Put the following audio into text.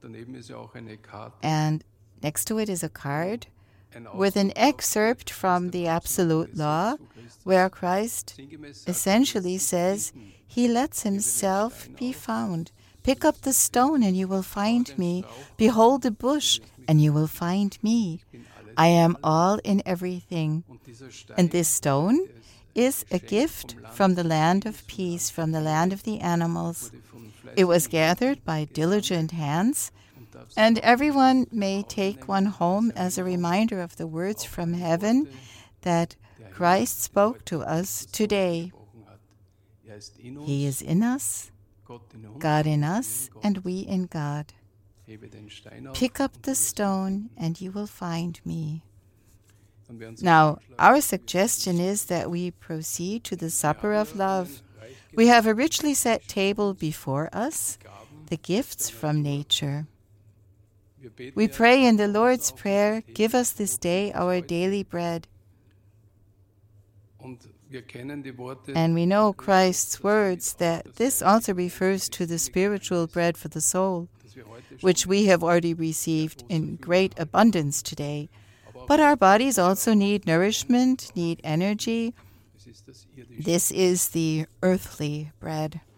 And next to it is a card with an excerpt from the Absolute Law, where Christ essentially says he lets himself be found. Pick up the stone and you will find me. Behold the bush and you will find me. I am all in everything. And this stone is a gift from the land of peace, from the land of the animals. It was gathered by diligent hands, and everyone may take one home as a reminder of the words from heaven that Christ spoke to us today. He is in us, God in us, and we in God. Pick up the stone and you will find me. Now, our suggestion is that we proceed to the supper of love. We have a richly set table before us, the gifts from nature. We pray in the Lord's Prayer, give us this day our daily bread. And we know Christ's words that this also refers to the spiritual bread for the soul, which we have already received in great abundance today. But our bodies also need nourishment, need energy. This is the earthly bread.